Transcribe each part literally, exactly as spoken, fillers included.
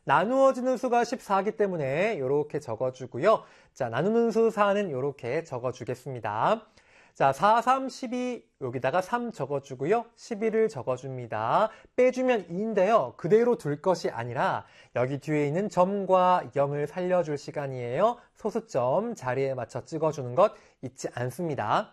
나누어지는 수가 십사이기 때문에 이렇게 적어주고요. 자, 나누는 수 사는 이렇게 적어주겠습니다. 자, 사, 삼, 십이 여기다가 삼 적어주고요. 십이를 적어줍니다. 빼주면 이인데요. 그대로 둘 것이 아니라 여기 뒤에 있는 점과 영을 살려줄 시간이에요. 소수점 자리에 맞춰 찍어주는 것 잊지 않습니다.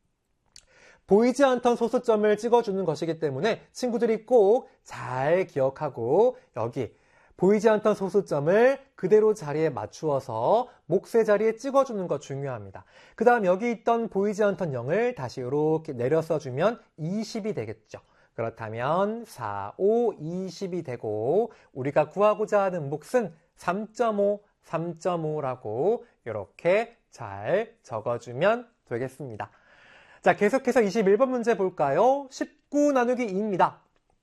보이지 않던 소수점을 찍어주는 것이기 때문에 친구들이 꼭 잘 기억하고 여기 보이지 않던 소수점을 그대로 자리에 맞추어서 몫의 자리에 찍어주는 것 중요합니다. 그 다음 여기 있던 보이지 않던 영을 다시 이렇게 내려 써주면 이십이 되겠죠. 그렇다면 사, 오, 이십이 되고 우리가 구하고자 하는 몫은 삼 점 오, 삼 점 오라고 이렇게 잘 적어주면 되겠습니다. 자, 계속해서 이십일 번 문제 볼까요? 십구 나누기 이입니다.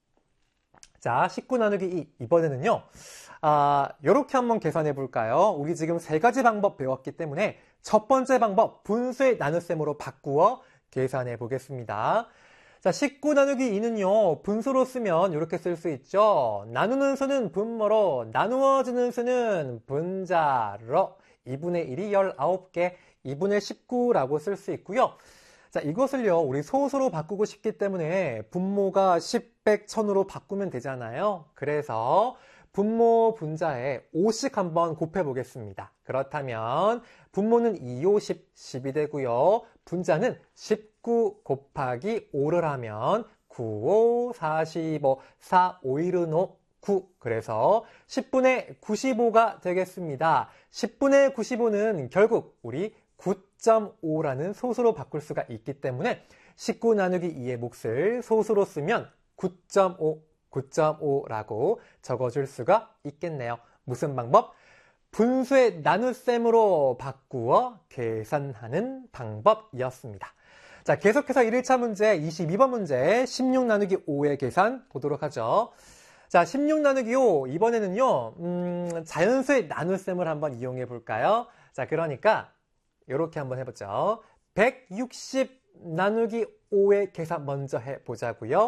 자, 십구 나누기 이. 이번에는요, 아, 이렇게 한번 계산해 볼까요? 우리 지금 세 가지 방법 배웠기 때문에 첫 번째 방법, 분수의 나눗셈으로 바꾸어 계산해 보겠습니다. 자, 십구 나누기 이는요, 분수로 쓰면 이렇게 쓸 수 있죠. 나누는 수는 분모로, 나누어지는 수는 분자로, 이분의 일이 십구 개, 이분의 십구라고 쓸 수 있고요. 자, 이것을요, 우리 소수로 바꾸고 싶기 때문에 분모가 십, 백, 천으로 바꾸면 되잖아요. 그래서 분모 분자에 오씩 한번 곱해 보겠습니다. 그렇다면 분모는 이, 오, 십, 십이 되고요. 분자는 십구 곱하기 오를 하면 구, 오, 사십오, 사, 오, 일은 오, 구. 그래서 십분의 구십오가 되겠습니다. 십분의 구십오는 결국 우리 구 점 오라는 소수로 바꿀 수가 있기 때문에 십구 나누기 이의 몫을 소수로 쓰면 구 점 오, 구 점 오라고 적어줄 수가 있겠네요. 무슨 방법? 분수의 나눗셈으로 바꾸어 계산하는 방법이었습니다. 자, 계속해서 일 일차 문제, 이십이 번 문제, 십육 나누기 오의 계산 보도록 하죠. 자, 십육 나누기 오, 이번에는요, 음, 자연수의 나눗셈을 한번 이용해 볼까요? 자, 그러니까 이렇게 한번 해보죠. 백육십 나누기 오의 계산 먼저 해보자고요.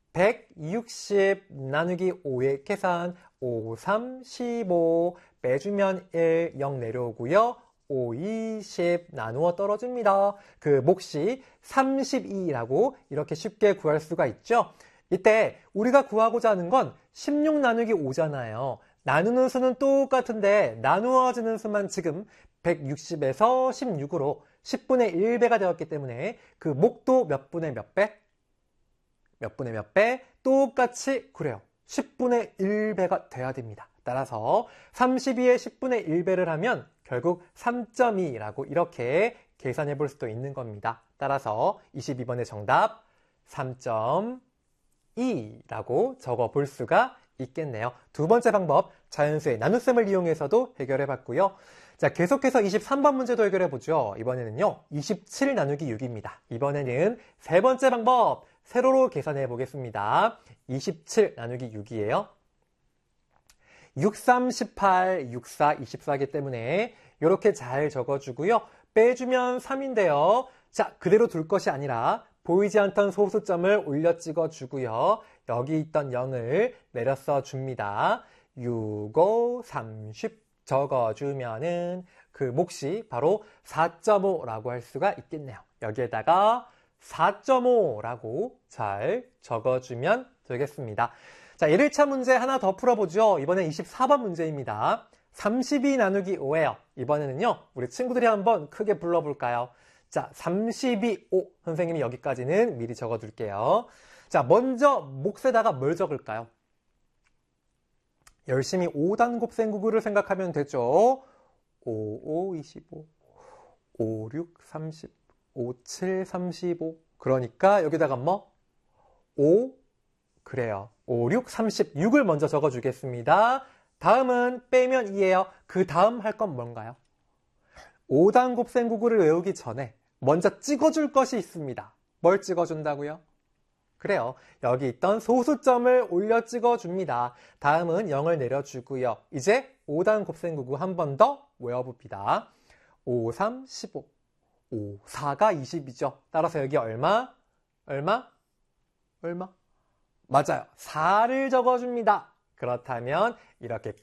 백육십 나누기 오의 계산 오, 삼, 십오 빼주면 일, 영 내려오고요. 오, 이십 나누어 떨어집니다. 그 몫이 삼십이라고 이렇게 쉽게 구할 수가 있죠. 이때 우리가 구하고자 하는 건 십육 나누기 오잖아요. 나누는 수는 똑같은데 나누어지는 수만 지금 백육십에서 십육으로 십분의 일 배가 되었기 때문에 그 몫도 몇 분의 몇 배? 몇 분의 몇 배? 똑같이 그래요. 십분의 일 배가 돼야 됩니다. 따라서 삼십이에 십분의 일 배를 하면 결국 삼 점 이라고 이렇게 계산해 볼 수도 있는 겁니다. 따라서 이십이 번의 정답 삼 점 이라고 적어 볼 수가 있겠네요. 두 번째 방법, 자연수의 나눗셈을 이용해서도 해결해 봤고요. 자, 계속해서 이십삼 번 문제도 해결해 보죠. 이번에는요, 이십칠 나누기 육입니다. 이번에는 세 번째 방법, 세로로 계산해 보겠습니다. 이십칠 나누기 육이에요. 육, 삼, 십팔, 육, 사, 이십사이기 때문에 이렇게 잘 적어주고요. 빼주면 삼인데요. 자, 그대로 둘 것이 아니라 보이지 않던 소수점을 올려 찍어주고요. 여기 있던 영을 내려 써줍니다. 육, 오, 삼십 적어주면은 그 몫이 바로 사 점 오라고 할 수가 있겠네요. 여기에다가 사 점 오라고 잘 적어주면 되겠습니다. 자, 일 일차 문제 하나 더 풀어보죠. 이번엔 이십사 번 문제입니다. 삼십이 나누기 오예요. 이번에는요, 우리 친구들이 한번 크게 불러볼까요? 자, 삼십이, 오. 선생님이 여기까지는 미리 적어둘게요. 자, 먼저 몫에다가 뭘 적을까요? 열심히 오 단 곱셈구구를 생각하면 되죠. 오, 오, 이십오, 오, 육, 삼십, 오, 칠, 삼십오. 그러니까 여기다가 뭐? 오, 그래요. 오, 육, 삼십육을 먼저 적어주겠습니다. 다음은 빼면 이예요. 그 다음 할 건 뭔가요? 오 단 곱셈구구를 외우기 전에 먼저 찍어줄 것이 있습니다. 뭘 찍어준다고요? 그래요. 여기 있던 소수점을 올려 찍어줍니다. 다음은 영을 내려주고요. 이제 오 단 곱셈구구 한 번 더 외워봅니다. 오, 삼, 십오. 오, 사가 이십이죠. 따라서 여기 얼마? 얼마? 얼마? 맞아요. 사를 적어줍니다. 그렇다면 이렇게